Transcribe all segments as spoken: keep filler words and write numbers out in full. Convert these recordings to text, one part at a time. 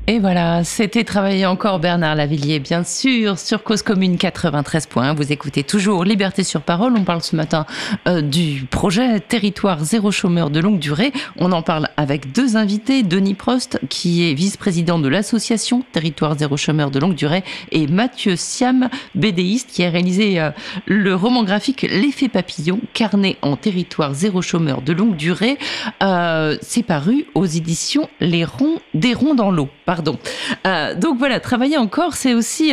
Et voilà, c'était Travailler encore, Bernard Lavilliers, bien sûr, sur Cause Commune quatre-vingt-treize point un. Vous écoutez toujours Liberté sur Parole. On parle ce matin euh, du projet Territoire zéro chômeur de longue durée. On en parle avec deux invités, Denis Prost, qui est vice-président de l'association Territoire zéro chômeur de longue durée, et Mathieu Siam, bédéiste, qui a réalisé euh, le roman graphique L'effet papillon, carnet en territoire zéro chômeur de longue durée. Euh, c'est paru aux éditions Les Ronds, des Ronds dans l'eau. Pardon. Euh, donc voilà, Travailler encore, c'est aussi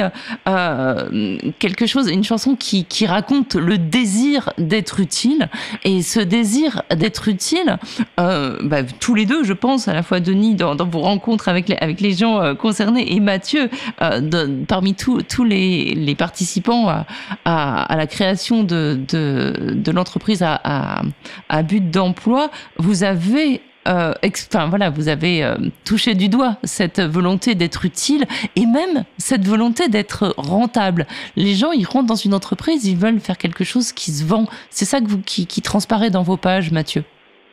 euh, quelque chose, une chanson qui, qui raconte le désir d'être utile. Et ce désir d'être utile, euh, bah, tous les deux, je pense, à la fois Denis, dans, dans vos rencontres avec les, avec les gens euh, concernés, et Mathieu, euh, de, parmi tous tous les, les participants à, à, à la création de, de, de l'entreprise à, à, à but d'emploi, vous avez Euh, enfin voilà, vous avez euh, touché du doigt cette volonté d'être utile et même cette volonté d'être rentable. Les gens, ils rentrent dans une entreprise, ils veulent faire quelque chose qui se vend. C'est ça que vous, qui, qui transparaît dans vos pages, Mathieu.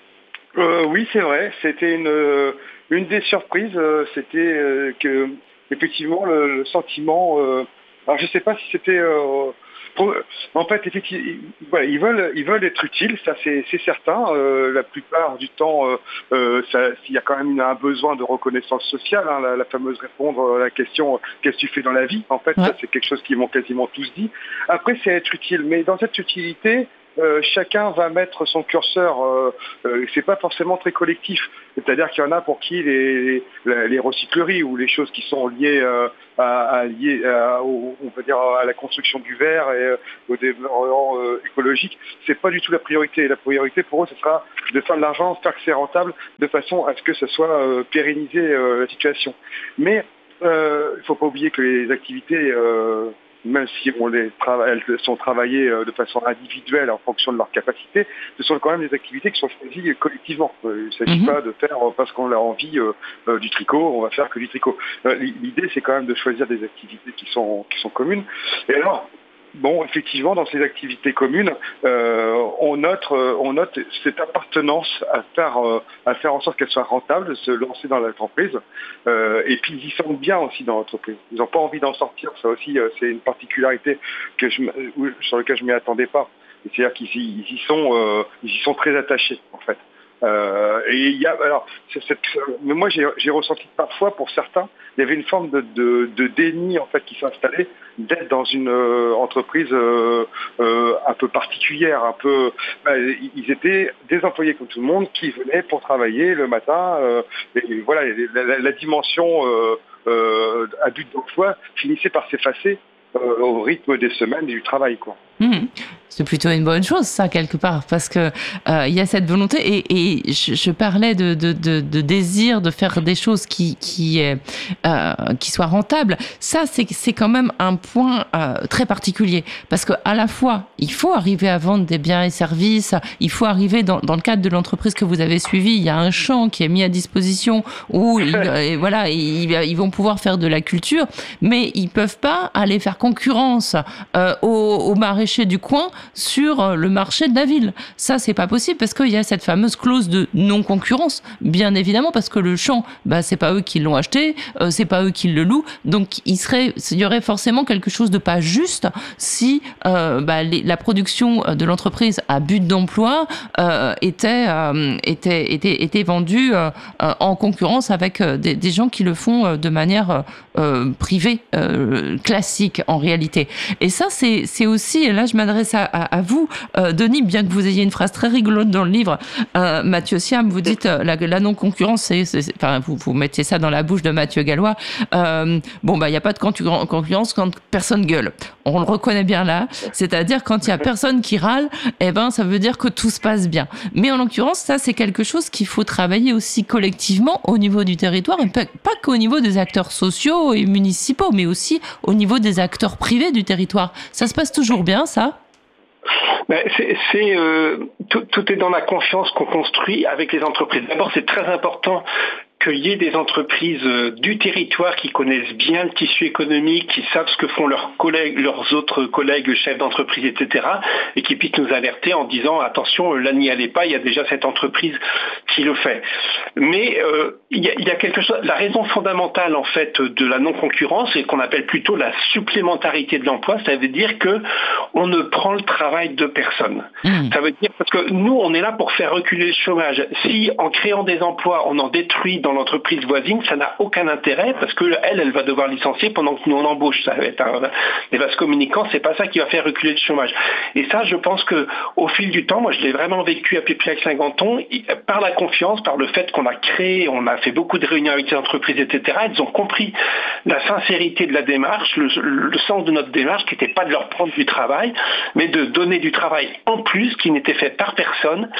Euh, oui, c'est vrai. C'était une euh, une des surprises. Euh, c'était euh, que effectivement le, le sentiment. Euh, alors je sais pas si c'était. Euh, pour, en fait, effectivement, voilà, ils veulent ils veulent être utiles. Ça c'est c'est certain. Euh, la plupart du temps, euh, euh, ça, il y a quand même une, un besoin de reconnaissance sociale. Hein, la, la fameuse répondre à la question qu'est-ce que tu fais dans la vie. En fait, ouais. Ça c'est quelque chose qu'ils m'ont quasiment tous dit. Après, c'est être utile. Mais dans cette utilité. Euh, chacun va mettre son curseur, euh, euh, c'est pas forcément très collectif. C'est-à-dire qu'il y en a pour qui les, les, les recycleries ou les choses qui sont liées, euh, à, à, liées à, au, on peut dire à la construction du verre et euh, au développement euh, écologique, c'est pas du tout la priorité. La priorité pour eux, ce sera de faire de l'argent, faire que c'est rentable, de façon à ce que ce soit euh, pérennisé euh, la situation. Mais il euh, ne faut pas oublier que les activités euh, même si on les trava- elles sont travaillées de façon individuelle en fonction de leurs capacités, ce sont quand même des activités qui sont choisies collectivement. Il ne s'agit mmh. pas de faire, parce qu'on a envie euh, euh, du tricot, on va faire que du tricot. Euh, l'idée, c'est quand même de choisir des activités qui sont, qui sont communes. Et alors, bon, effectivement, dans ces activités communes, euh, on note, euh, on note cette appartenance à faire, euh, à faire en sorte qu'elle soit rentable, de se lancer dans l'entreprise. Euh, et puis, ils y sont bien aussi dans l'entreprise. Ils n'ont pas envie d'en sortir. Ça aussi, euh, c'est une particularité que je, sur laquelle je m'y attendais pas. C'est-à-dire qu'ils y, ils y sont, euh, ils y sont très attachés, en fait. Euh, et il y a, alors, c'est, c'est, mais moi j'ai, j'ai ressenti parfois pour certains, il y avait une forme de, de, de déni en fait qui s'installait d'être dans une euh, entreprise euh, euh, un peu particulière, un peu, euh, ils étaient des employés comme tout le monde qui venaient pour travailler le matin. Euh, et voilà, la, la, la dimension euh, euh, à but d'emploi finissait par s'effacer euh, au rythme des semaines et du travail, quoi. Mmh. C'est plutôt une bonne chose, ça, quelque part, parce que euh, il y a cette volonté, et, et je, je parlais de, de, de, de désir de faire des choses qui, qui, euh, qui soient rentables. Ça, c'est, c'est quand même un point euh, très particulier, parce que à la fois, il faut arriver à vendre des biens et services, il faut arriver dans, dans le cadre de l'entreprise que vous avez suivie, il y a un champ qui est mis à disposition où ils, et voilà, ils, ils vont pouvoir faire de la culture, mais ils peuvent pas aller faire concurrence euh, aux, aux maraîchers du coin sur le marché de la ville. Ça, c'est pas possible parce qu'il y a cette fameuse clause de non-concurrence, bien évidemment, parce que le champ, bah, c'est pas eux qui l'ont acheté, euh, c'est pas eux qui le louent, donc il serait, il y aurait forcément quelque chose de pas juste si euh, bah, les, la production de l'entreprise à but d'emploi euh, était, euh, était, était, était vendue euh, en concurrence avec des, des gens qui le font de manière euh, privée, euh, classique en réalité. Et ça, c'est, c'est aussi, et là je m'adresse à, à, à vous, euh, Denis, bien que vous ayez une phrase très rigolote dans le livre, euh, Mathieu Siam, vous dites euh, la, la non-concurrence, c'est, c'est, c'est, enfin, vous, vous mettez ça dans la bouche de Mathieu Gallois, euh, bon, bah il n'y a pas de concurrence quand personne gueule. On le reconnaît bien là, c'est-à-dire quand il n'y a personne qui râle, eh ben, ça veut dire que tout se passe bien. Mais en l'occurrence, ça c'est quelque chose qu'il faut travailler aussi collectivement au niveau du territoire, et pas, pas qu'au niveau des acteurs sociaux et municipaux, mais aussi au niveau des acteurs privés du territoire. Ça se passe toujours bien, ça ? Ben, c'est, c'est euh, tout, tout est dans la confiance qu'on construit avec les entreprises. D'abord, c'est très important qu'il y ait des entreprises du territoire qui connaissent bien le tissu économique, qui savent ce que font leurs collègues, leurs autres collègues chefs d'entreprise, et cetera, et qui puissent nous alerter en disant attention, là n'y allez pas, il y a déjà cette entreprise qui le fait. Mais euh, il, y a, il y a quelque chose. La raison fondamentale en fait de la non-concurrence, c'est qu'on appelle plutôt la supplémentarité de l'emploi. Ça veut dire que on ne prend le travail de personne. Mmh. Ça veut dire parce que nous, on est là pour faire reculer le chômage. Si en créant des emplois, on en détruit dans l'entreprise voisine, ça n'a aucun intérêt parce que elle, elle va devoir licencier pendant que nous on embauche. Ça va être un, les vases communicants, c'est pas ça qui va faire reculer le chômage. Et ça, je pense que au fil du temps, moi, je l'ai vraiment vécu à Pépiac-Saint-Ganton, par la confiance, par le fait qu'on a créé, on a fait beaucoup de réunions avec les entreprises, et cetera. Elles ont compris la sincérité de la démarche, le, le sens de notre démarche, qui n'était pas de leur prendre du travail, mais de donner du travail en plus, qui n'était fait par personne,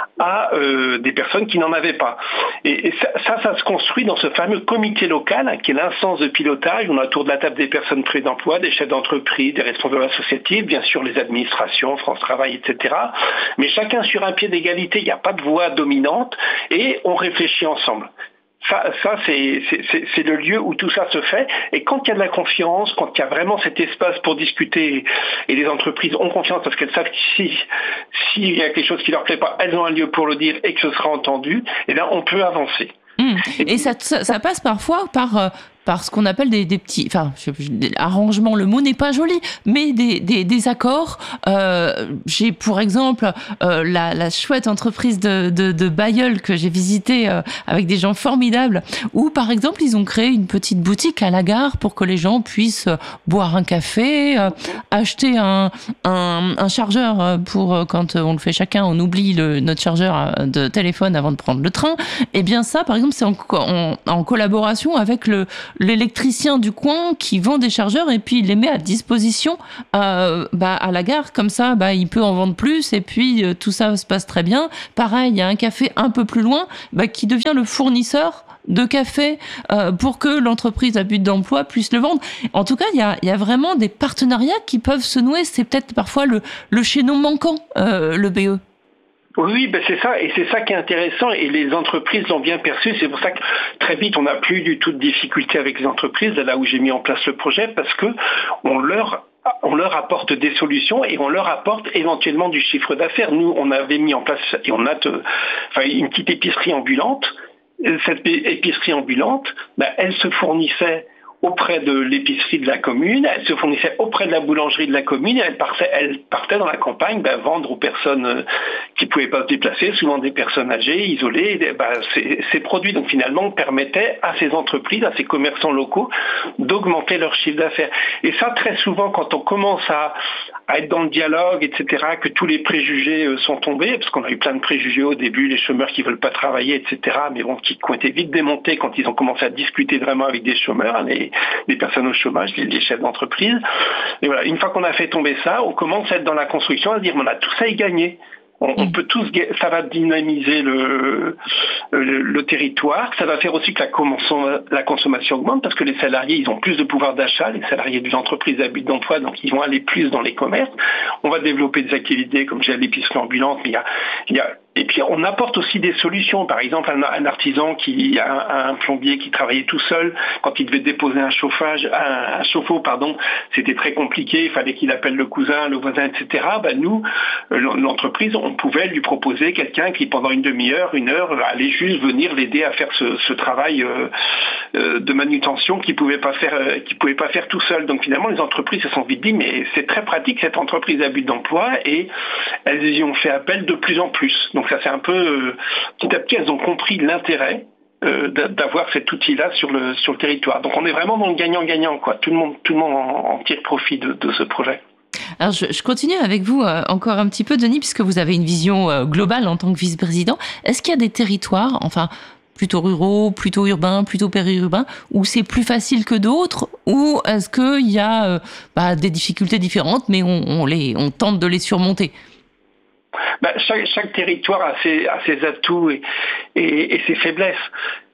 à euh, des personnes qui n'en avaient pas. Et, et ça, ça, ça se construit dans ce fameux comité local, hein, qui est l'instance de pilotage. On a autour de la table des personnes privées d'emploi, des chefs d'entreprise, des responsables associatifs, bien sûr les administrations, France Travail, et cetera. Mais chacun sur un pied d'égalité, il n'y a pas de voix dominante, et on réfléchit ensemble. Ça, ça c'est, c'est, c'est le lieu où tout ça se fait. Et quand il y a de la confiance, quand il y a vraiment cet espace pour discuter, et les entreprises ont confiance parce qu'elles savent que si, s'il y a quelque chose qui leur plaît pas, elles ont un lieu pour le dire et que ce sera entendu, et là, on peut avancer. Mmh. Et ça, ça, ça passe parfois par... Euh... par ce qu'on appelle des, des petits, enfin, je, je, arrangement, le mot n'est pas joli, mais des, des, des accords. Euh, j'ai pour exemple euh, la, la chouette entreprise de, de, de Bailleul que j'ai visitée euh, avec des gens formidables, où par exemple ils ont créé une petite boutique à la gare pour que les gens puissent euh, boire un café, euh, acheter un, un, un chargeur pour euh, quand on le fait chacun, on oublie le, notre chargeur de téléphone avant de prendre le train. Et bien ça, par exemple, c'est en, en, en collaboration avec le l'électricien du coin qui vend des chargeurs et puis il les met à disposition euh, bah, à la gare. Comme ça, bah, il peut en vendre plus et puis euh, tout ça se passe très bien. Pareil, il y a un café un peu plus loin bah, qui devient le fournisseur de café euh, pour que l'entreprise à but d'emploi puisse le vendre. En tout cas, il y a, il y a vraiment des partenariats qui peuvent se nouer. C'est peut-être parfois le, le chaînon manquant, euh, le B E. Oui, ben c'est ça, et c'est ça qui est intéressant, et les entreprises l'ont bien perçu. C'est pour ça que très vite, on n'a plus du tout de difficulté avec les entreprises, là où j'ai mis en place le projet, parce que on leur on leur apporte des solutions et on leur apporte éventuellement du chiffre d'affaires. Nous, on avait mis en place, et on a te, enfin, une petite épicerie ambulante. Cette épicerie ambulante, ben, elle se fournissait auprès de l'épicerie de la commune, elle se fournissait auprès de la boulangerie de la commune, et elle partait, elle partait dans la campagne ben, vendre aux personnes euh, qui ne pouvaient pas se déplacer, souvent des personnes âgées, isolées, ben, ces, ces produits donc finalement permettaient à ces entreprises, à ces commerçants locaux d'augmenter leur chiffre d'affaires. Et ça, très souvent, quand on commence à, à être dans le dialogue, et cetera, que tous les préjugés euh, sont tombés, parce qu'on a eu plein de préjugés au début, les chômeurs qui ne veulent pas travailler, et cetera, mais bon, qui, qui ont été vite démontés quand ils ont commencé à discuter vraiment avec des chômeurs, hein, les, des personnes au chômage, les, les chefs d'entreprise. Et voilà, une fois qu'on a fait tomber ça, on commence à être dans la construction, à dire on a tout ça à y gagner. On, on peut tous, ça va dynamiser le, le, le territoire, ça va faire aussi que la, consom- la consommation augmente parce que les salariés, ils ont plus de pouvoir d'achat, les salariés d'une entreprise à but d'emploi, donc ils vont aller plus dans les commerces. On va développer des activités comme j'ai l'épicerie ambulante, mais il y a, il y a et puis on apporte aussi des solutions. Par exemple, un, un artisan qui a un, un plombier qui travaillait tout seul, quand il devait déposer un chauffage, un, un chauffe-eau, pardon, c'était très compliqué. Il fallait qu'il appelle le cousin, le voisin, et cetera. Ben nous, l'entreprise, on pouvait lui proposer quelqu'un qui, pendant une demi-heure, une heure, allait juste venir l'aider à faire ce, ce travail euh, euh, de manutention qu'il pouvait pas faire, euh, qu'il pouvait pas faire tout seul. Donc finalement, les entreprises se sont vite dit, mais c'est très pratique cette entreprise à but d'emploi, et elles y ont fait appel de plus en plus. Donc ça c'est un peu, euh, petit à petit, elles ont compris l'intérêt euh, d'avoir cet outil-là sur le sur le territoire. Donc on est vraiment dans le gagnant-gagnant, quoi. Tout le monde, tout le monde en, en tire profit de, de ce projet. Alors je, je continue avec vous euh, encore un petit peu, Denis, puisque vous avez une vision euh, globale en tant que vice-président. Est-ce qu'il y a des territoires, enfin plutôt ruraux, plutôt urbains, plutôt périurbains, où c'est plus facile que d'autres, ou est-ce qu'il y a euh, bah, des difficultés différentes, mais on, on les on tente de les surmonter? Ben, chaque, chaque territoire a ses, a ses atouts et, et, et ses faiblesses.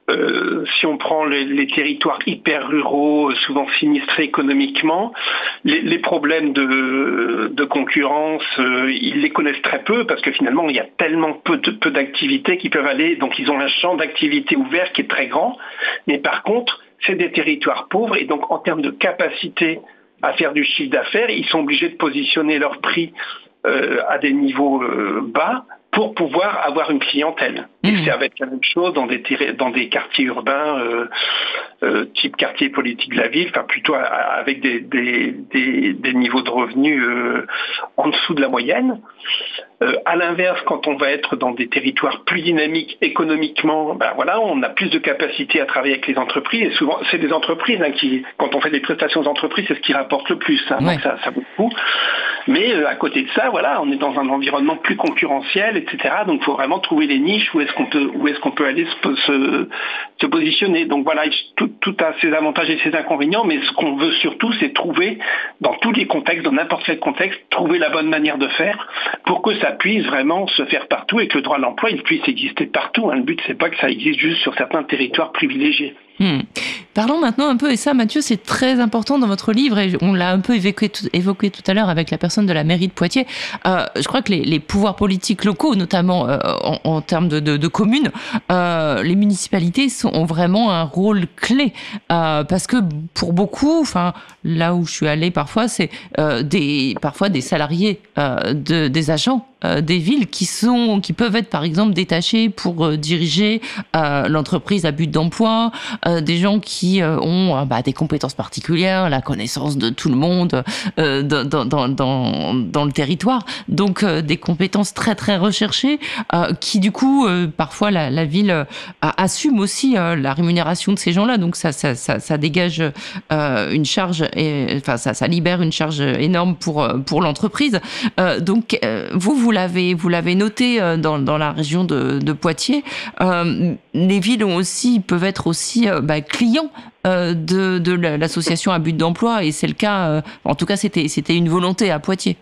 euh, si on prend les, les territoires hyper ruraux, souvent sinistrés économiquement, les, les problèmes de, de concurrence, euh, ils les connaissent très peu parce que finalement il y a tellement peu, de, peu d'activités qui peuvent aller, donc ils ont un champ d'activité ouvert qui est très grand, mais par contre c'est des territoires pauvres et donc en termes de capacité à faire du chiffre d'affaires, ils sont obligés de positionner leurs prix euh, à des niveaux euh, bas pour pouvoir avoir une clientèle. Mmh. Et c'est avec la même chose dans des, terri- dans des quartiers urbains, euh, euh, type quartier politique de la ville, enfin plutôt à, à, avec des, des, des, des niveaux de revenus euh, en dessous de la moyenne. Euh, à l'inverse, quand on va être dans des territoires plus dynamiques économiquement, ben voilà, on a plus de capacité à travailler avec les entreprises. Et souvent, c'est des entreprises hein, qui, quand on fait des prestations aux entreprises, c'est ce qui rapporte le plus. Hein, ouais. Donc ça, ça vaut le coup. Mais euh, à côté de ça, voilà, on est dans un environnement plus concurrentiel, et cetera. Donc, il faut vraiment trouver les niches où est-ce qu'on peut, où est-ce qu'on peut aller se, se, se positionner. Donc voilà, tout, tout a ses avantages et ses inconvénients. Mais ce qu'on veut surtout, c'est trouver dans tous les contextes, dans n'importe quel contexte, trouver la bonne manière de faire pour que ça puisse vraiment se faire partout et que le droit à l'emploi il puisse exister partout. Hein. Le but, c'est pas que ça existe juste sur certains territoires privilégiés. Hmm. Parlons maintenant un peu, et ça Mathieu, c'est très important dans votre livre, et on l'a un peu évoqué tout, évoqué tout à l'heure avec la personne de la mairie de Poitiers. Euh, je crois que les, les pouvoirs politiques locaux, notamment euh, en, en termes de, de, de communes, euh, les municipalités sont, ont vraiment un rôle clé, euh, parce que pour beaucoup, enfin là où je suis allée parfois, c'est euh, des, parfois des salariés, euh, de, des agents Euh, des villes qui sont, qui peuvent être par exemple détachés pour euh, diriger euh, l'entreprise à but d'emploi, euh, des gens qui euh, ont euh, bah, des compétences particulières, la connaissance de tout le monde euh, dans, dans, dans, dans le territoire, donc euh, des compétences très très recherchées, euh, qui du coup euh, parfois la, la ville euh, assume aussi euh, la rémunération de ces gens-là, donc ça, ça, ça, ça dégage euh, une charge, et, enfin ça, ça libère une charge énorme pour pour l'entreprise. Euh, donc euh, vous vous Vous l'avez, vous l'avez noté dans, dans la région de, de Poitiers. Euh, les villes ont aussi, peuvent être aussi euh, bah, clients euh, de, de l'association à but d'emploi, et c'est le cas. Euh, en tout cas, c'était, c'était une volonté à Poitiers.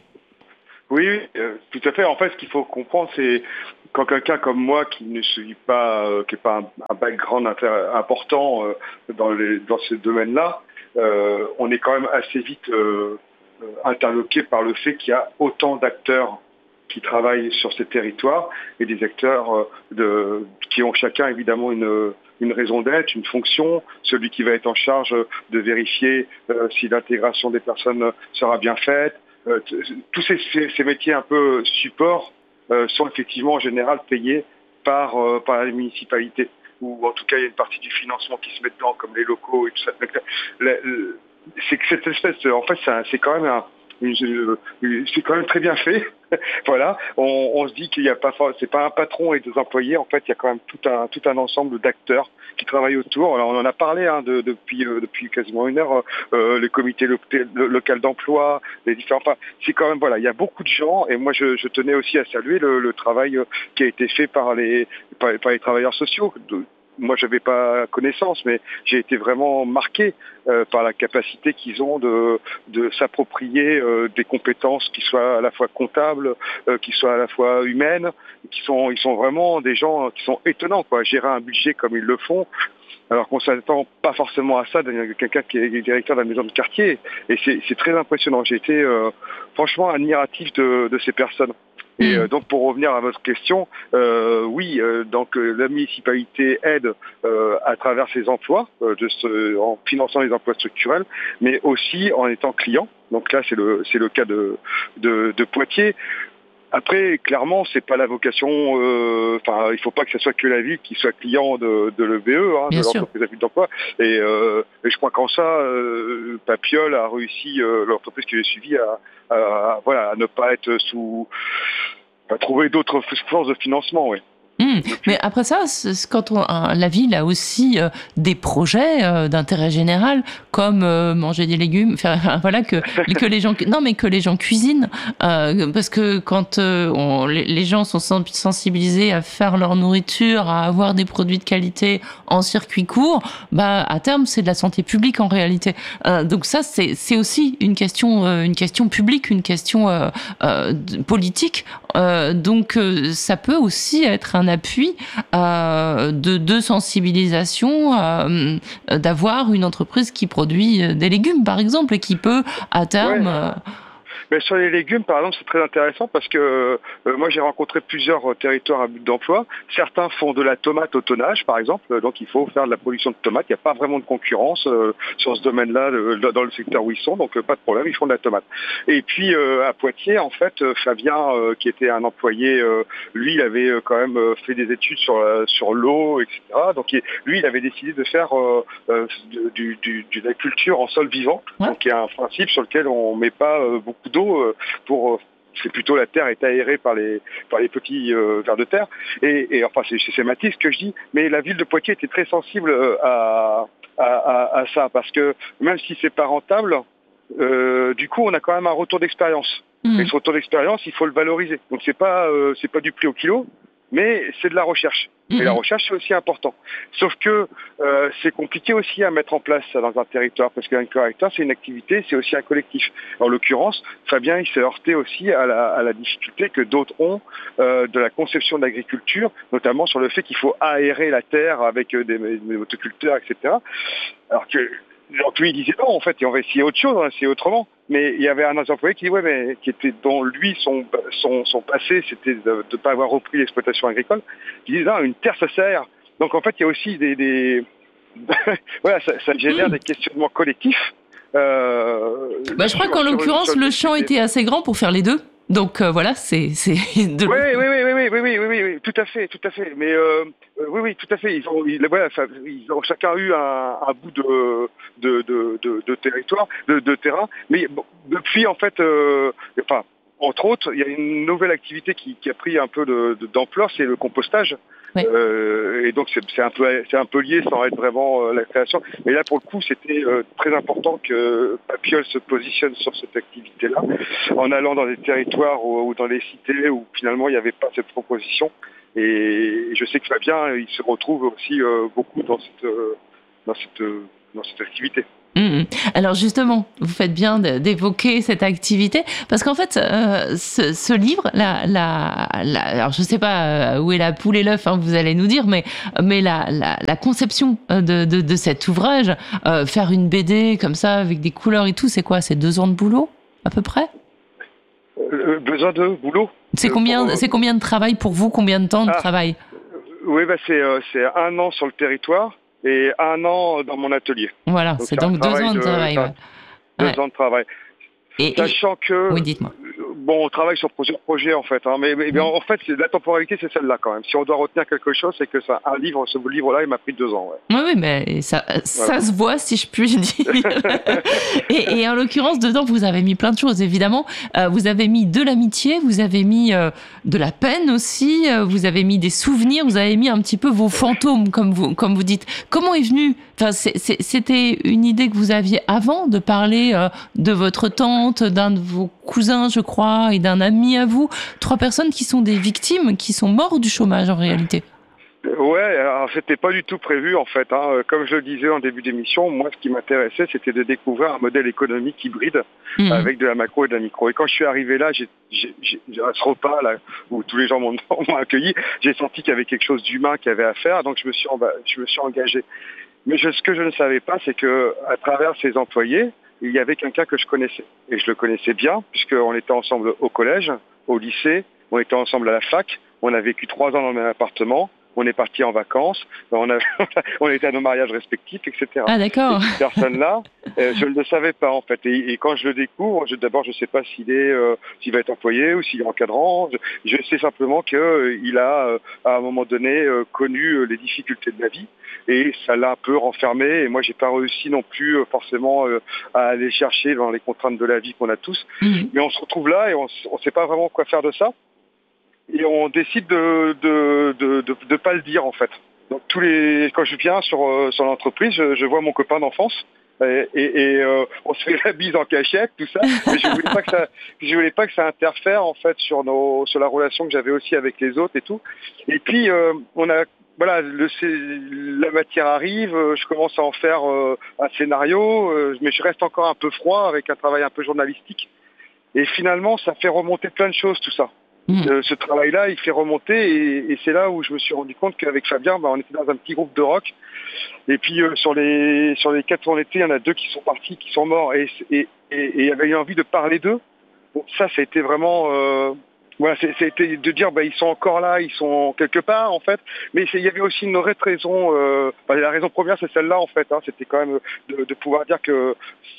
Oui, oui euh, tout à fait. En fait, ce qu'il faut comprendre, c'est quand quelqu'un comme moi, qui ne suit pas, euh, qui n'est pas un, un background inter- important euh, dans, les, dans ce domaine-là, euh, on est quand même assez vite euh, interloqué par le fait qu'il y a autant d'acteurs qui travaillent sur ces territoires et des acteurs de, qui ont chacun évidemment une, une raison d'être, une fonction. Celui qui va être en charge de vérifier euh, si l'intégration des personnes sera bien faite. Euh, tous ces, ces, ces métiers un peu support euh, sont effectivement en général payés par, euh, par les municipalités. Ou en tout cas, il y a une partie du financement qui se met dedans, comme les locaux et tout ça. Donc, le, le, c'est que cette espèce de, en fait, c'est, un, c'est quand même un c'est quand même très bien fait. Voilà, on, on se dit qu'il n'y a pas, c'est pas un patron et des employés. En fait, il y a quand même tout un tout un ensemble d'acteurs qui travaillent autour. Alors, on en a parlé hein, de, depuis euh, depuis quasiment une heure. Euh, le comité lo- le, local d'emploi, les différents. Enfin, c'est quand même voilà, il y a beaucoup de gens. Et moi, je, je tenais aussi à saluer le, le travail qui a été fait par les par, par les travailleurs sociaux. De, Moi, je n'avais pas connaissance, mais j'ai été vraiment marqué euh, par la capacité qu'ils ont de, de s'approprier euh, des compétences qui soient à la fois comptables, euh, qui soient à la fois humaines, qui sont, ils sont vraiment des gens qui sont étonnants, quoi. Gérer un budget comme ils le font, alors qu'on s'attend pas forcément à ça de quelqu'un qui est directeur de la maison de quartier. Et c'est, c'est très impressionnant. J'ai été euh, franchement admiratif de, de ces personnes. Et euh, donc pour revenir à votre question, euh, oui, euh, donc euh, la municipalité aide euh, à travers ses emplois, euh, de ce, en finançant les emplois structurels, mais aussi en étant client. Donc là, c'est le c'est le cas de de, de Poitiers. Après, clairement, c'est pas la vocation. Enfin, euh, il faut pas que ce soit que la ville qui soit client de, de l'E B E, hein, de l'entreprise à but d'emploi. Et, euh, et je crois qu'en ça, euh, Papiol a réussi, euh, l'entreprise que j'ai suivie, à, à, à, voilà, à ne pas être sous, à trouver d'autres sources de financement, oui. Mmh. Mais après ça, quand on, la ville a aussi euh, des projets euh, d'intérêt général, comme euh, manger des légumes, faire, voilà que que les gens, non mais que les gens cuisinent, euh, parce que quand euh, on, les, les gens sont sensibilisés à faire leur nourriture, à avoir des produits de qualité en circuit court, bah à terme c'est de la santé publique en réalité. Euh, donc ça c'est c'est aussi une question euh, une question publique, une question euh, euh, politique Euh, donc, euh, ça peut aussi être un appui euh, de, de sensibilisation, euh, d'avoir une entreprise qui produit des légumes, par exemple, et qui peut, à terme... Ouais. Euh, Mais sur les légumes, par exemple, c'est très intéressant parce que euh, moi, j'ai rencontré plusieurs euh, territoires à but d'emploi. Certains font de la tomate au tonnage, par exemple. Donc, il faut faire de la production de tomates. Il n'y a pas vraiment de concurrence euh, sur ce domaine-là euh, dans le secteur où ils sont. Donc, euh, pas de problème, ils font de la tomate. Et puis, euh, à Poitiers, en fait, euh, Fabien, euh, qui était un employé, euh, lui, il avait euh, quand même euh, fait des études sur, euh, sur l'eau, et cetera. Donc, il, lui, il avait décidé de faire euh, euh, du, du, du, de la culture en sol vivant. Ouais. Donc, il y a un principe sur lequel on ne met pas euh, beaucoup d'eau pour c'est plutôt la terre est aérée par les par les petits euh, vers de terre et, et enfin c'est schématique ce que je dis, mais la ville de Poitiers était très sensible à à, à, à ça parce que même si c'est pas rentable, euh, du coup on a quand même un retour d'expérience. Mmh. Et ce retour d'expérience, il faut le valoriser. Donc c'est pas euh, c'est pas du prix au kilo, mais c'est de la recherche. Et la recherche, c'est aussi important. Sauf que euh, c'est compliqué aussi à mettre en place ça dans un territoire, parce qu'un territoire, c'est une activité, c'est aussi un collectif. En l'occurrence, Fabien, il s'est heurté aussi à la, à la difficulté que d'autres ont euh, de la conception de l'agriculture, notamment sur le fait qu'il faut aérer la terre avec des, des motoculteurs, et cetera. Alors que donc lui, il disait non, en fait, on va essayer autre chose, on va essayer autrement. Mais il y avait un employé qui dit ouais, mais qui était dont lui son son, son passé, c'était de ne pas avoir repris l'exploitation agricole. Il disait non, une terre ça sert. Donc en fait, il y a aussi des, des... voilà, ça, ça génère mmh. des questionnements collectifs. Euh, bah, je crois qu'en l'occurrence, le champ était assez grand pour faire les deux. Donc euh, voilà, c'est c'est de oui, oui, oui, oui, oui, oui, oui, oui, oui, tout à fait, tout à fait. Mais euh, oui, oui, tout à fait. Ils ont, ils, voilà, ils ont chacun eu un, un bout de de, de, de, de territoire, de, de terrain. Mais bon, depuis, en fait, euh, enfin, entre autres, il y a une nouvelle activité qui, qui a pris un peu de, de, d'ampleur, c'est le compostage. Oui. Euh, et donc c'est, c'est un peu c'est un peu lié sans être vraiment euh, la création. Mais là pour le coup c'était euh, très important que Papiol se positionne sur cette activité-là, en allant dans des territoires ou, ou dans les cités où finalement il n'y avait pas cette proposition. Et je sais que Fabien il se retrouve aussi euh, beaucoup dans cette euh, dans cette euh, dans cette activité. Mmh. Alors justement, vous faites bien d'évoquer cette activité parce qu'en fait, euh, ce, ce livre, la, la, la, alors je ne sais pas où est la poule et l'œuf, hein, vous allez nous dire, mais, mais la, la, la conception de, de, de cet ouvrage, euh, faire une B D comme ça avec des couleurs et tout, c'est quoi? C'est deux ans de boulot à peu près? euh, Besoin de boulot. C'est combien, pour, euh... c'est combien de travail pour vous? Combien de temps de ah, travail? Oui, bah c'est, euh, c'est un an sur le territoire. Et un an dans mon atelier. Voilà, donc c'est donc deux ans de, de travail. Ouais. Deux ouais. ans de travail. Et, Sachant et... que... Oui, dites-moi. Bon, on travaille sur plusieurs projets, en fait. Hein, mais mais mmh. en fait, la temporalité, c'est celle-là, quand même. Si on doit retenir quelque chose, c'est que ça, un livre, ce livre-là, il m'a pris deux ans. Ouais. Oui, oui, mais ça, ça voilà. se voit, si je puis dire. et, et en l'occurrence, dedans, vous avez mis plein de choses, évidemment. Euh, vous avez mis de l'amitié, vous avez mis euh, de la peine aussi, euh, vous avez mis des souvenirs, vous avez mis un petit peu vos fantômes, comme vous, comme vous dites. Comment est venu... Enfin, c'est, c'est, c'était une idée que vous aviez avant de parler euh, de votre tante, d'un de vos cousins, je crois, et d'un ami à vous. Trois personnes qui sont des victimes, qui sont morts du chômage en réalité. Ouais, alors c'était pas du tout prévu en fait. Hein. Comme je le disais en début d'émission, moi ce qui m'intéressait c'était de découvrir un modèle économique hybride mmh. avec de la macro et de la micro. Et quand je suis arrivé là, j'ai, j'ai, j'ai, à ce repas là où tous les gens m'ont, m'ont accueilli, j'ai senti qu'il y avait quelque chose d'humain qu'il y avait à faire, donc je me suis, je me suis engagé. Mais je, ce que je ne savais pas, c'est que à travers ces employés, il y avait quelqu'un que je connaissais. Et je le connaissais bien, puisqu'on était ensemble au collège, au lycée, on était ensemble à la fac, on a vécu trois ans dans le même appartement, on est partis en vacances, on, a, on était à nos mariages respectifs, et cetera. Ah d'accord. Et cette personne-là, euh, je ne le savais pas en fait. Et, et quand je le découvre, je, d'abord je ne sais pas s'il est, euh, s'il va être employé ou s'il est encadrant. Je, je sais simplement qu'il euh, a, euh, à un moment donné, euh, connu euh, les difficultés de la vie. Et ça l'a un peu renfermé. Et moi, j'ai pas réussi non plus euh, forcément euh, à aller chercher dans les contraintes de la vie qu'on a tous. Mmh. Mais on se retrouve là et on ne sait pas vraiment quoi faire de ça. Et on décide de de, de, de de pas le dire en fait. Donc tous les quand je viens sur euh, sur l'entreprise, je, je vois mon copain d'enfance et, et, et euh, on se fait la bise en cachette, tout ça. Mais je voulais pas que ça, je voulais pas que ça interfère en fait sur nos sur la relation que j'avais aussi avec les autres et tout. Et puis euh, on a voilà, le, la matière arrive, je commence à en faire euh, un scénario, euh, mais je reste encore un peu froid avec un travail un peu journalistique. Et finalement, ça fait remonter plein de choses tout ça. Mmh. Euh, ce travail-là, il fait remonter et, et c'est là où je me suis rendu compte qu'avec Fabien, bah, on était dans un petit groupe de rock. Et puis euh, sur les sur les quatre où on était, il y en a deux qui sont partis, qui sont morts et et, et, et il avait eu envie de parler d'eux. Bon, ça, ça a été vraiment euh, voilà, c'est, c'était de dire bah ils sont encore là, ils sont quelque part en fait. Mais c'est, il y avait aussi une vraie raison. Euh, bah, la raison première, c'est celle-là en fait. Hein, c'était quand même de, de pouvoir dire que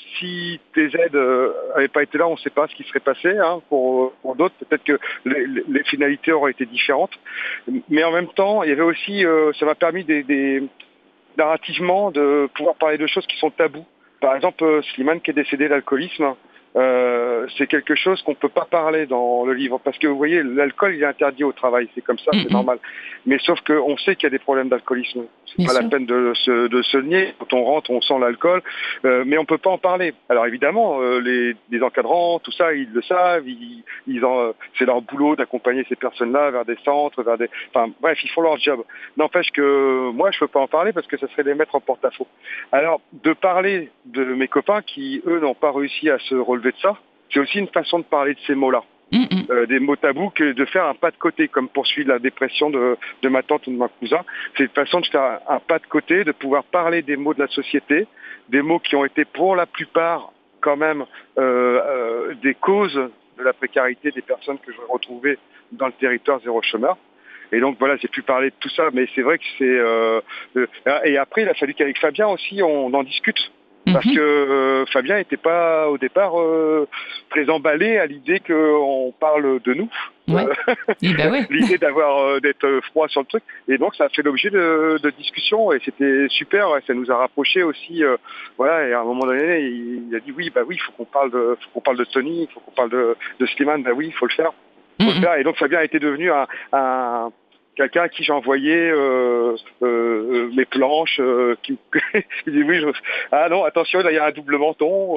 si tes aides n'avaient pas été là, on ne sait pas ce qui serait passé. Hein, pour, pour d'autres, peut-être que les, les finalités auraient été différentes. Mais en même temps, il y avait aussi, euh, ça m'a permis des, des narrativement de pouvoir parler de choses qui sont tabous. Par exemple, euh, Slimane qui est décédé d'alcoolisme. Euh, c'est quelque chose qu'on peut pas parler dans le livre parce que vous voyez l'alcool il est interdit au travail, c'est comme ça, mm-hmm. c'est normal. Mais sauf qu'on sait qu'il y a des problèmes d'alcoolisme. C'est Bien pas sûr. La peine de se, de se nier. Quand on rentre, on sent l'alcool, euh, mais on peut pas en parler. Alors évidemment, euh, les, les encadrants, tout ça, ils le savent. Ils, ils en, c'est leur boulot d'accompagner ces personnes-là vers des centres, vers des. Enfin bref, ils font leur job. N'empêche que moi, je peux pas en parler parce que ça serait les mettre en porte-à-faux. Alors de parler de mes copains qui eux n'ont pas réussi à se relever de ça, c'est aussi une façon de parler de ces mots-là. Mmh. Euh, des mots tabous, que de faire un pas de côté, comme poursuivre la dépression de, de ma tante ou de ma cousin. C'est une façon de faire un, un pas de côté, de pouvoir parler des mots de la société, des mots qui ont été pour la plupart quand même euh, euh, des causes de la précarité des personnes que je vais retrouver dans le territoire zéro chômeur. Et donc voilà, j'ai pu parler de tout ça, mais c'est vrai que c'est... Euh, euh, et après, il a fallu qu'avec Fabien aussi, on en discute. Parce que euh, Fabien n'était pas au départ euh, très emballé à l'idée qu'on parle de nous. Ouais. Et ben ouais. L'idée d'avoir euh, d'être froid sur le truc. Et donc ça a fait l'objet de, de discussions et c'était super. Et ça nous a rapprochés aussi. Euh, voilà. Et à un moment donné, il, il a dit oui, bah oui, il faut qu'on parle de, faut qu'on parle de Tony, il faut qu'on parle de, de Slimane. Bah oui, il faut le faire. Faut mm-hmm. le faire. Et donc Fabien a été devenu un, un quelqu'un à qui j'envoyais euh, euh, mes planches, euh, qui il dit oui, je... ah non, attention, là il y a un double menton.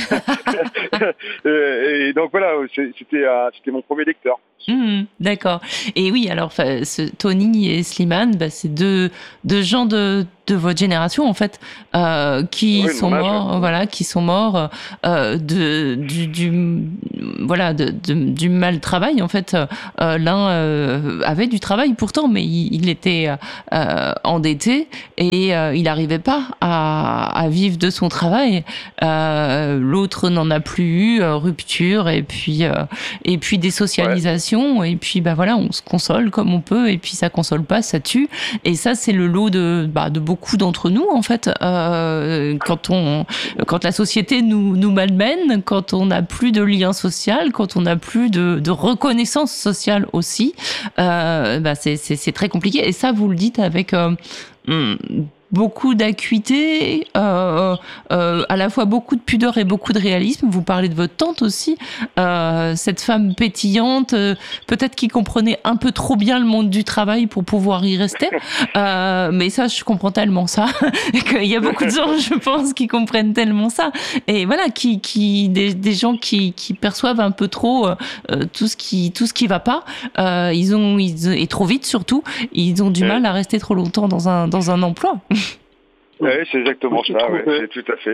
et, et donc voilà, c'était, euh, c'était mon premier lecteur. Mmh, d'accord. Et oui, alors ce, Tony et Slimane, bah, c'est deux, deux gens de, de votre génération en fait, euh, qui oui, sont morts, âge, voilà, qui sont morts euh, de du, du voilà de, de, du mal travail en fait. Euh, l'un euh, avait du travail pourtant, mais il, il était euh, endetté et euh, il n'arrivait pas à, à vivre de son travail. Euh, l'autre n'en a plus eu, euh, rupture et puis euh, et puis désocialisation. Ouais. Et puis bah voilà, on se console comme on peut et puis ça console pas, ça tue. Et ça c'est le lot de bah, de beaucoup d'entre nous en fait. Euh, quand on quand la société nous nous malmène, quand on n'a plus de lien social, quand on n'a plus de, de reconnaissance sociale aussi, euh, bah c'est c'est c'est très compliqué. Et ça vous le dites avec euh, hum, beaucoup d'acuité, euh, euh, à la fois beaucoup de pudeur et beaucoup de réalisme. Vous parlez de votre tante aussi, euh, cette femme pétillante, euh, peut-être qui comprenait un peu trop bien le monde du travail pour pouvoir y rester. Euh, mais ça, je comprends tellement ça, qu'il y a beaucoup de gens, je pense, qui comprennent tellement ça. Et voilà, qui, qui, des, des gens qui, qui perçoivent un peu trop euh, tout ce qui, tout ce qui va pas. Euh, ils ont, ils, et trop vite surtout, ils ont du mal à rester trop longtemps dans un, dans un emploi. Oui, c'est exactement ça, ouais, c'est tout à fait.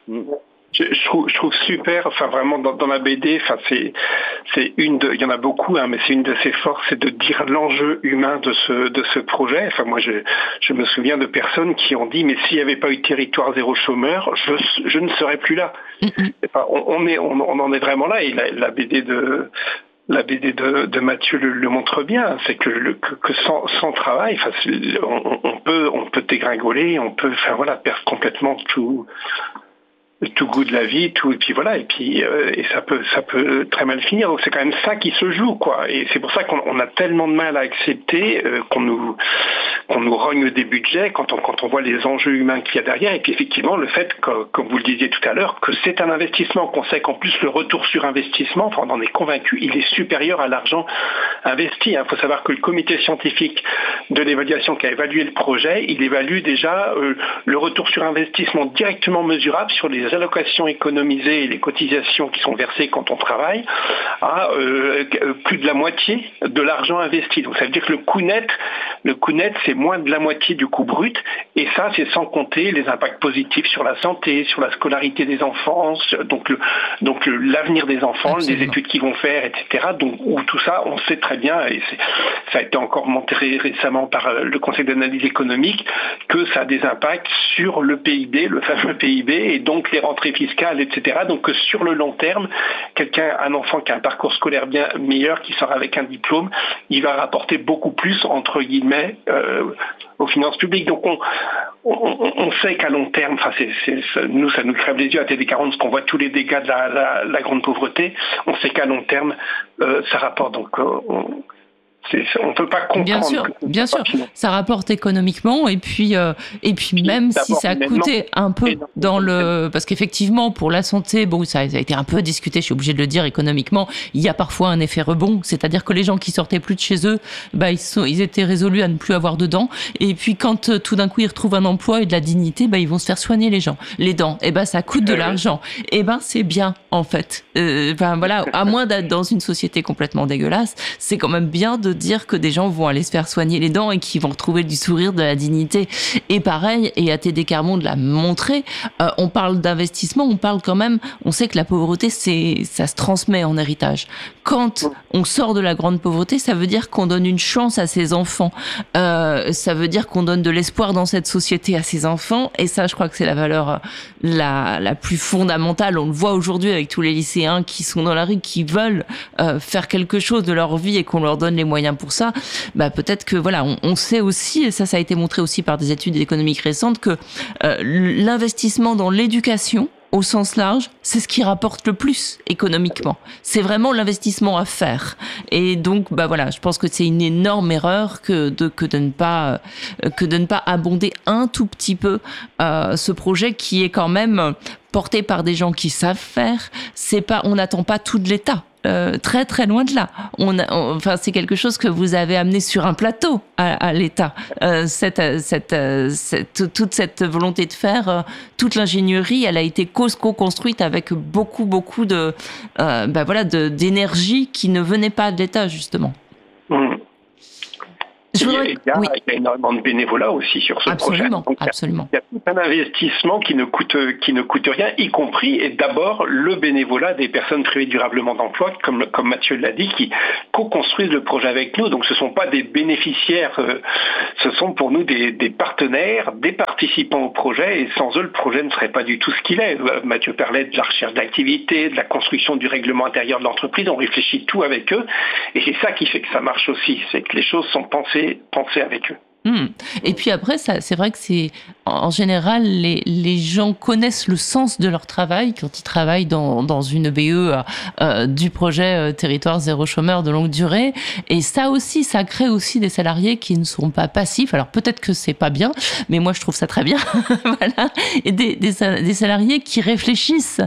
Je, je, trouve, je trouve super, enfin vraiment dans, dans la B D, enfin c'est c'est une de, il y en a beaucoup, hein, mais c'est une de ses forces, c'est de dire l'enjeu humain de ce de ce projet. Enfin moi je je me souviens de personnes qui ont dit mais s'il n'y avait pas eu territoire zéro chômeur, je je ne serais plus là. Enfin, on, on est on, on en est vraiment là et la, la B D de La B D de, de Mathieu le, le montre bien, c'est que, le, que, que sans, sans travail, enfin, on, on peut on peut dégringoler, on peut enfin voilà perdre complètement tout tout goût de la vie, tout et puis voilà et puis euh, et ça peut ça peut très mal finir. Donc c'est quand même ça qui se joue quoi. Et c'est pour ça qu'on on a tellement de mal à accepter euh, qu'on nous qu'on nous rogne des budgets quand on quand on voit les enjeux humains qu'il y a derrière et puis effectivement le fait que, comme vous le disiez tout à l'heure, que c'est un investissement, qu'on sait qu'en plus le retour sur investissement, enfin on en est convaincu, il est supérieur à l'argent investi. Il faut savoir que le comité scientifique de l'évaluation qui a évalué le projet, il évalue déjà euh, le retour sur investissement directement mesurable sur les les allocations économisées et les cotisations qui sont versées quand on travaille à euh, plus de la moitié de l'argent investi. Donc ça veut dire que le coût net, le coût net, c'est moins de la moitié du coût brut, et ça, c'est sans compter les impacts positifs sur la santé, sur la scolarité des enfants, donc le, donc le, l'avenir des enfants, Absolument. Les études qu'ils vont faire, et cetera. Donc où tout ça, on sait très bien, et c'est, ça a été encore montré récemment par le Conseil d'analyse économique, que ça a des impacts sur le P I B, le fameux P I B, et donc les rentrées fiscales, et cetera. Donc que sur le long terme, quelqu'un, un enfant qui a un parcours scolaire bien meilleur, qui sort avec un diplôme, il va rapporter beaucoup plus, entre guillemets, euh, aux finances publiques. Donc on, on, on sait qu'à long terme, enfin c'est, c'est, ça, nous ça nous crève les yeux à T D quarante, parce qu'on voit tous les dégâts de la, la, la grande pauvreté. On sait qu'à long terme, euh, ça rapporte. Donc euh, on, C'est, on ne peut pas comprendre. Bien sûr, bien sûr. Ça rapporte économiquement, et puis, euh, et puis, puis même si ça a coûté un peu dans le... Parce qu'effectivement, pour la santé, bon, ça, ça a été un peu discuté, je suis obligée de le dire, économiquement, il y a parfois un effet rebond, c'est-à-dire que les gens qui sortaient plus de chez eux, bah, ils, sont, ils étaient résolus à ne plus avoir de dents, et puis quand euh, tout d'un coup ils retrouvent un emploi et de la dignité, bah, ils vont se faire soigner les gens, les dents, et ben bah, ça coûte de l'argent, et ben bah, c'est bien, en fait. Euh, ben voilà, à moins d'être dans une société complètement dégueulasse, c'est quand même bien de dire que des gens vont aller se faire soigner les dents et qu'ils vont retrouver du sourire, de la dignité. Et pareil, et A T D Quart Monde l'a montré, euh, on parle d'investissement, on parle quand même, on sait que la pauvreté, c'est, ça se transmet en héritage. Quand on sort de la grande pauvreté, ça veut dire qu'on donne une chance à ses enfants. Euh, ça veut dire qu'on donne de l'espoir dans cette société à ses enfants. Et ça, je crois que c'est la valeur la, la plus fondamentale. On le voit aujourd'hui avec tous les lycéens qui sont dans la rue, qui veulent euh, faire quelque chose de leur vie et qu'on leur donne les moyens pour ça. Bah, peut-être que voilà, on, on sait aussi, et ça, ça a été montré aussi par des études économiques récentes, que euh, l'investissement dans l'éducation, au sens large, c'est ce qui rapporte le plus économiquement. C'est vraiment l'investissement à faire. Et donc, bah voilà, je pense que c'est une énorme erreur que de que de ne pas euh, que de ne pas abonder un tout petit peu euh, ce projet qui est quand même porté par des gens qui savent faire. C'est pas, on n'attend pas tout de l'État. Euh, très très loin de là. On, a, on enfin c'est quelque chose que vous avez amené sur un plateau à, à l'État. Euh, cette, cette, cette, toute cette volonté de faire, euh, toute l'ingénierie, elle a été co-construite avec beaucoup beaucoup de, euh, ben voilà, de d'énergie qui ne venait pas de l'État justement. Mmh. Je voudrais... il, y a, oui. il y a énormément de bénévolat aussi sur ce absolument, projet. Donc, absolument. Il y a tout un investissement qui ne coûte qui ne coûte rien, y compris et d'abord le bénévolat des personnes privées durablement d'emploi, comme comme Mathieu l'a dit, qui co-construisent le projet avec nous. Donc ce sont pas des bénéficiaires, euh, ce sont pour nous des, des partenaires, des participants au projet. Et sans eux, le projet ne serait pas du tout ce qu'il est. Mathieu parlait de la recherche d'activité, de la construction du règlement intérieur de l'entreprise. On réfléchit tout avec eux, et c'est ça qui fait que ça marche aussi, c'est que les choses sont pensées penser avec eux. Mmh. Et puis après, ça, c'est vrai que c'est en général les, les gens connaissent le sens de leur travail quand ils travaillent dans, dans une B E euh, du projet euh, Territoire zéro chômeur de longue durée. Et ça aussi, ça crée aussi des salariés qui ne sont pas passifs. Alors peut-être que c'est pas bien, mais moi je trouve ça très bien. Voilà. Et des, des, des salariés qui réfléchissent,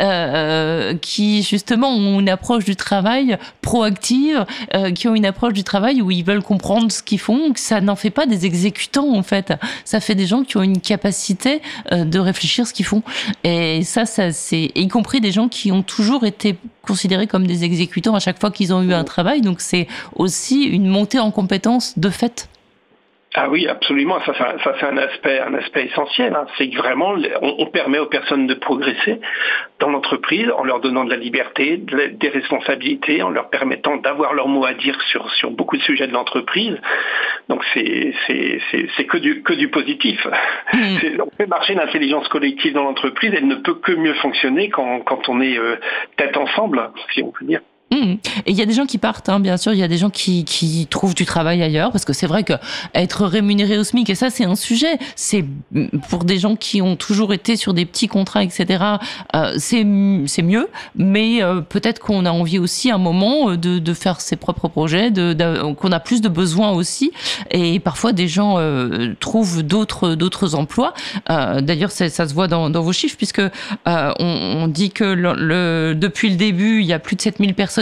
euh, qui justement ont une approche du travail proactive, euh, qui ont une approche du travail où ils veulent comprendre ce qu'ils font, que ça n'en fait pas des exécutants en fait, ça fait des gens qui ont une capacité euh, de réfléchir ce qu'ils font, et ça, ça c'est y compris des gens qui ont toujours été considérés comme des exécutants à chaque fois qu'ils ont eu un travail, donc c'est aussi une montée en compétences de fait. Ah oui, absolument. Ça, ça, ça c'est un aspect, un aspect essentiel. Hein. C'est que vraiment, on, on permet aux personnes de progresser dans l'entreprise en leur donnant de la liberté, de la, des responsabilités, en leur permettant d'avoir leur mot à dire sur sur beaucoup de sujets de l'entreprise. Donc c'est c'est c'est, c'est que du que du positif. Mmh. C'est, on fait marcher l'intelligence collective dans l'entreprise. Elle ne peut que mieux fonctionner quand quand on est euh, tête ensemble, si on peut dire. Mmh. Et il y a des gens qui partent, hein, bien sûr, il y a des gens qui, qui trouvent du travail ailleurs, parce que c'est vrai que être rémunéré au SMIC, et ça c'est un sujet, c'est pour des gens qui ont toujours été sur des petits contrats, et cetera, euh, c'est, c'est mieux, mais euh, peut-être qu'on a envie aussi à un moment de, de faire ses propres projets, de, de, qu'on a plus de besoins aussi, et parfois des gens euh, trouvent d'autres, d'autres emplois. Euh, d'ailleurs, ça, ça se voit dans, dans vos chiffres, puisque euh, on, on dit que le, le, depuis le début, il y a plus de sept mille personnes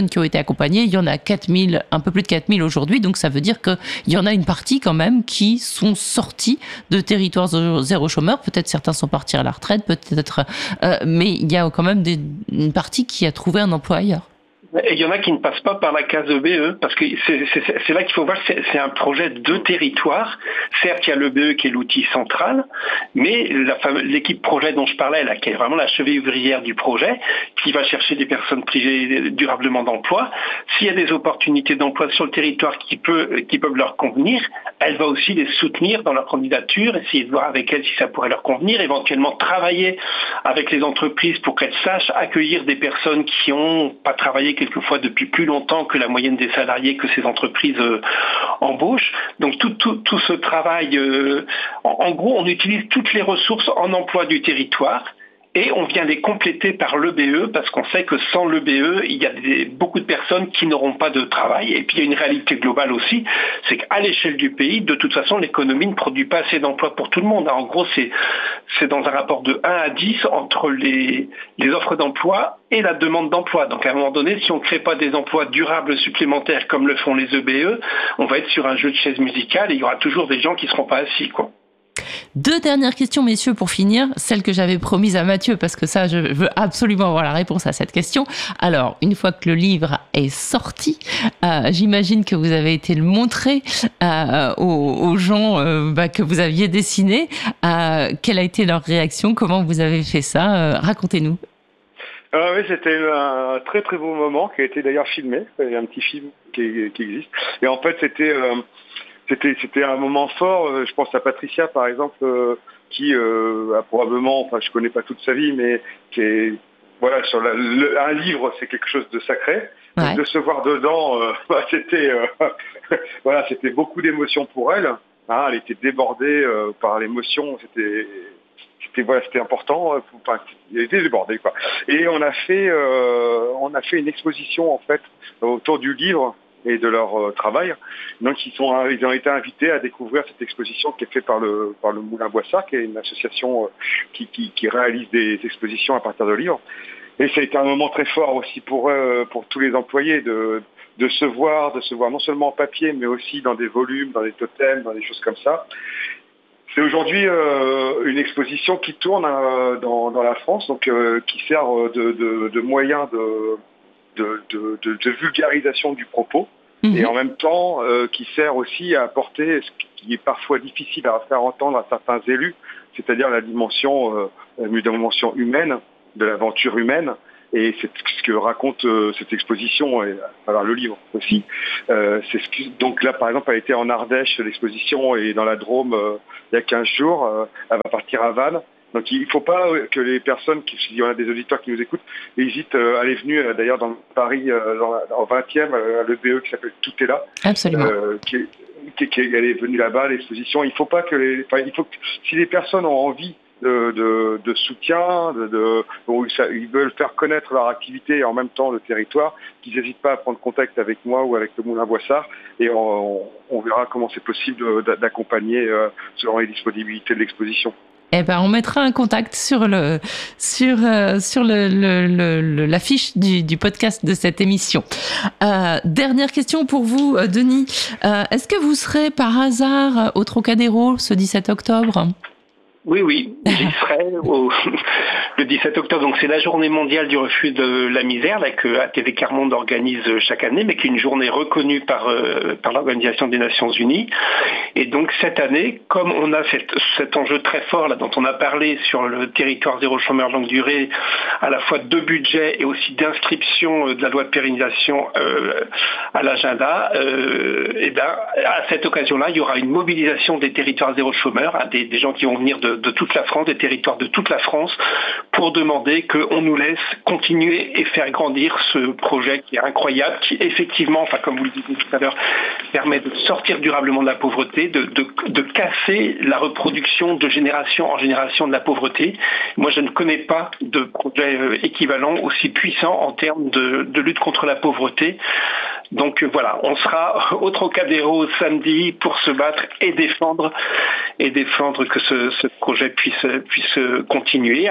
personnes qui ont été accompagnées, il y en a quatre mille, un peu plus de quatre mille aujourd'hui, donc ça veut dire qu'il y en a une partie quand même qui sont sortis de territoire zéro chômeur. Peut-être certains sont partis à la retraite, peut-être, euh, mais il y a quand même des, une partie qui a trouvé un emploi ailleurs. Et il y en a qui ne passent pas par la case E B E, parce que c'est, c'est, c'est là qu'il faut voir que c'est, c'est un projet de territoire. Certes, il y a l'E B E qui est l'outil central, mais la fameuse, l'équipe projet dont je parlais, là, qui est vraiment la cheville ouvrière du projet, qui va chercher des personnes privées durablement d'emploi, s'il y a des opportunités d'emploi sur le territoire qui, peut, qui peuvent leur convenir, elle va aussi les soutenir dans leur candidature, essayer de voir avec elles si ça pourrait leur convenir, éventuellement travailler avec les entreprises pour qu'elles sachent accueillir des personnes qui n'ont pas travaillé quelquefois depuis plus longtemps que la moyenne des salariés que ces entreprises euh, embauchent. Donc tout, tout, tout ce travail, euh, en, en gros, on utilise toutes les ressources en emploi du territoire et on vient les compléter par l'E B E parce qu'on sait que sans l'E B E, il y a des, beaucoup de personnes qui n'auront pas de travail. Et puis il y a une réalité globale aussi, c'est qu'à l'échelle du pays, de toute façon, l'économie ne produit pas assez d'emplois pour tout le monde. En gros, c'est, c'est dans un rapport de un à dix entre les, les offres d'emploi et la demande d'emploi. Donc à un moment donné, si on ne crée pas des emplois durables supplémentaires comme le font les E B E, on va être sur un jeu de chaises musicales et il y aura toujours des gens qui ne seront pas assis, quoi. Deux dernières questions, messieurs, pour finir. Celle que j'avais promise à Mathieu, parce que ça, je veux absolument avoir la réponse à cette question. Alors, une fois que le livre est sorti, euh, j'imagine que vous avez été le montrer euh, aux, aux gens euh, bah, que vous aviez dessinés. Euh, quelle a été leur réaction? Comment vous avez fait ça? euh, Racontez-nous. Ah oui, c'était un très très beau moment qui a été d'ailleurs filmé. Il y a un petit film qui, qui existe. Et en fait, c'était... Euh, C'était, c'était un moment fort. Je pense à Patricia, par exemple, euh, qui euh, a probablement, enfin, je connais pas toute sa vie, mais qui est, voilà, sur la, le, un livre, c'est quelque chose de sacré. Ouais. Donc, de se voir dedans, euh, bah, c'était, euh, voilà, c'était beaucoup d'émotions pour elle. Hein, elle était débordée euh, par l'émotion. C'était, c'était, voilà, c'était important. Enfin, elle était débordée, quoi. Et on a fait, euh, on a fait une exposition en fait autour du livre et de leur euh, travail. Donc ils, sont, ils ont été invités à découvrir cette exposition qui est faite par le, par le Moulin Boissard, qui est une association euh, qui, qui, qui réalise des expositions à partir de livres. Et ça a été un moment très fort aussi pour eux, pour tous les employés, de, de se voir, de se voir non seulement en papier, mais aussi dans des volumes, dans des totems, dans des choses comme ça. C'est aujourd'hui euh, une exposition qui tourne euh, dans, dans la France, donc euh, qui sert de, de, de moyen de De, de, de, de vulgarisation du propos, mmh. et en même temps euh, qui sert aussi à apporter ce qui est parfois difficile à faire entendre à certains élus, c'est-à-dire la dimension, euh, la dimension humaine, de l'aventure humaine, et c'est ce que raconte euh, cette exposition, et alors le livre aussi. Euh, c'est ce que, donc là, par exemple, elle était en Ardèche, l'exposition, et dans la Drôme euh, il y a quinze jours, euh, elle va partir à Vannes. Donc il ne faut pas que les personnes, qui, s'il y en a des auditeurs qui nous écoutent, hésitent. Euh, elle est venue euh, d'ailleurs dans Paris, euh, dans la, en vingtième, à l'E B E qui s'appelle Tout est là. Absolument. Euh, qui est, qui, qui, elle est venue là-bas, l'exposition. Il ne faut pas que les... Enfin, il faut que, si les personnes ont envie de, de, de soutien, de, de, bon, ils veulent faire connaître leur activité et en même temps le territoire, qu'ils n'hésitent pas à prendre contact avec moi ou avec le Moulin Boissard, et on, on verra comment c'est possible d'accompagner euh, selon les disponibilités de l'exposition. Eh ben, on mettra un contact sur le sur euh, sur le, le, le l'affiche du, du podcast de cette émission. Euh, dernière question pour vous, Denis. Euh, est-ce que vous serez par hasard au Trocadéro ce dix-sept octobre? Oui, oui, j'y serai au, le dix-sept octobre. Donc c'est la journée mondiale du refus de la misère, là, que A T V Quart Monde organise chaque année, mais qui est une journée reconnue par euh, par l'Organisation des Nations Unies. Et donc cette année, comme on a cet, cet enjeu très fort là dont on a parlé sur le territoire zéro chômeur longue durée, à la fois de budget et aussi d'inscription de la loi de pérennisation euh, à l'agenda, euh, et ben à cette occasion-là, il y aura une mobilisation des territoires zéro chômeur, hein, des, des gens qui vont venir de de toute la France, des territoires de toute la France, pour demander qu'on nous laisse continuer et faire grandir ce projet qui est incroyable, qui effectivement, enfin comme vous le disiez tout à l'heure, permet de sortir durablement de la pauvreté, de, de, de casser la reproduction de génération en génération de la pauvreté. Moi, je ne connais pas de projet équivalent aussi puissant en termes de, de lutte contre la pauvreté. Donc voilà, on sera au Trocadéro samedi pour se battre et défendre et défendre que ce, ce projet puisse puisse continuer. Alors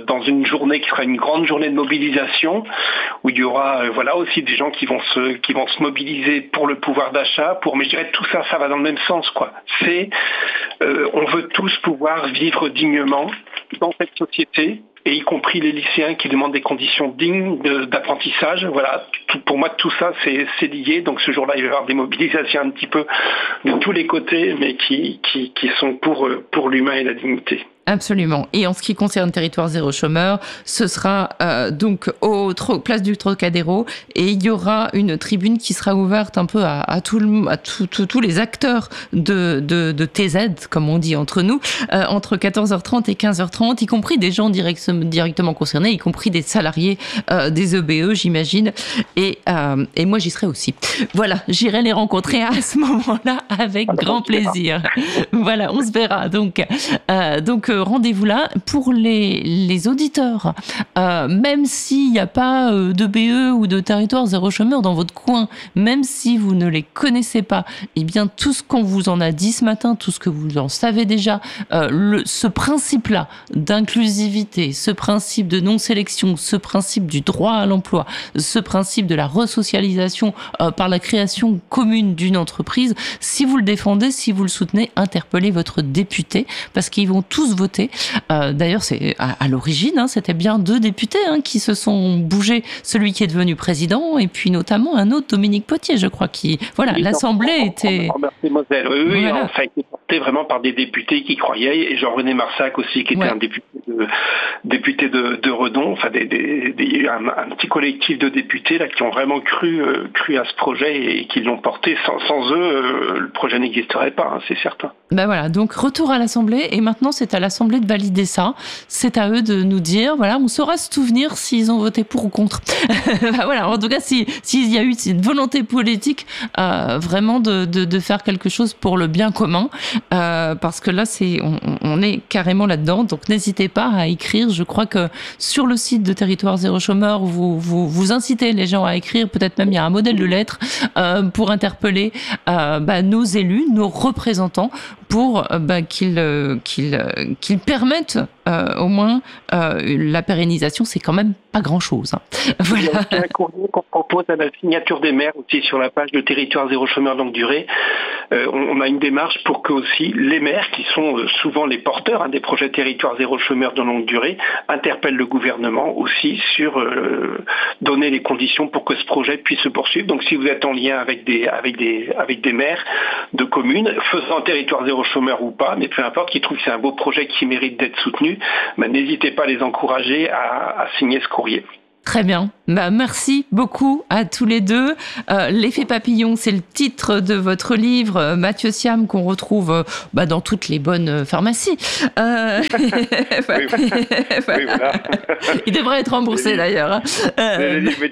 dans une journée qui sera une grande journée de mobilisation, où il y aura euh, voilà aussi des gens qui vont se qui vont se mobiliser pour le pouvoir d'achat, pour mais je dirais tout ça, ça va dans le même sens quoi. C'est euh, on veut tous pouvoir vivre dignement dans cette société. Et y compris les lycéens qui demandent des conditions dignes de, d'apprentissage. Voilà, tout, pour moi, tout ça, c'est, c'est lié. Donc ce jour-là, il va y avoir des mobilisations un petit peu de tous les côtés, mais qui, qui, qui sont pour, pour l'humain et la dignité. Absolument. Et en ce qui concerne Territoire Zéro Chômeur, ce sera euh, donc au tro- place du Trocadéro et il y aura une tribune qui sera ouverte un peu à, à, tout le, à tout, tout, tous les acteurs de, de, de T Z, comme on dit entre nous, euh, entre quatorze heures trente et quinze heures trente, y compris des gens direct, directement concernés, y compris des salariés euh, des E B E, j'imagine. Et, euh, et moi, j'y serai aussi. Voilà, j'irai les rencontrer à ce moment-là avec grand plaisir. Voilà, on se verra. Donc, euh, donc rendez-vous là. Pour les, les auditeurs, euh, même s'il n'y a pas euh, de B E ou de Territoire Zéro Chômeur dans votre coin, même si vous ne les connaissez pas, eh bien tout ce qu'on vous en a dit ce matin, tout ce que vous en savez déjà, euh, le, ce principe-là d'inclusivité, ce principe de non-sélection, ce principe du droit à l'emploi, ce principe de la resocialisation euh, par la création commune d'une entreprise, si vous le défendez, si vous le soutenez, interpellez votre député, parce qu'ils vont tous voter. Euh, d'ailleurs, c'est à, à l'origine, hein, c'était bien deux députés hein, qui se sont bougés. Celui qui est devenu président, et puis notamment un autre, Dominique Potier, je crois, qui, voilà, oui, l'Assemblée était. Oui, oui, voilà. Ça a été porté vraiment par des députés qui croyaient, et Jean-René Marsac aussi, qui était ouais. un député de, député de, de Redon. Enfin, des, des, des, un, un petit collectif de députés là qui ont vraiment cru, euh, cru à ce projet et qui l'ont porté. Sans, sans eux, euh, le projet n'existerait pas, hein, c'est certain. Ben voilà, donc retour à l'Assemblée, et maintenant c'est à l'Assemblée de valider ça. C'est à eux de nous dire, voilà, on saura se souvenir s'ils ont voté pour ou contre. Ben voilà, en tout cas, si s'il y a eu une volonté politique euh, vraiment de, de, de faire quelque chose pour le bien commun, euh, parce que là, c'est on, on est carrément là-dedans. Donc n'hésitez pas à écrire. Je crois que sur le site de Territoire Zéro Chômeur, vous vous, vous incitez les gens à écrire. Peut-être même il y a un modèle de lettre euh, pour interpeller euh, bah, nos élus, nos représentants, pour euh, bah, qu'ils euh, qu'ils euh, qu'ils permettent euh, au moins euh, la pérennisation. C'est quand même pas grand-chose. Hein. Voilà. Il y a un courrier qu'on propose à la signature des maires aussi sur la page de Territoire Zéro Chômeur longue durée. Euh, on a une démarche pour que aussi les maires, qui sont souvent les porteurs hein, des projets Territoire Zéro Chômeur de longue durée, interpellent le gouvernement aussi sur euh, donner les conditions pour que ce projet puisse se poursuivre. Donc si vous êtes en lien avec des avec des avec des maires de communes faisant Territoire Zéro Chômeur ou pas, mais peu importe, qui trouvent que c'est un beau projet qui mérite d'être soutenu, ben, n'hésitez pas à les encourager à, à signer ce courrier. Très bien. Bah, merci beaucoup à tous les deux. Euh, L'effet papillon, c'est le titre de votre livre, Mathieu Siam, qu'on retrouve euh, bah, dans toutes les bonnes pharmacies. Euh... oui, oui, voilà. Il devrait être remboursé d'ailleurs. Hein. Euh...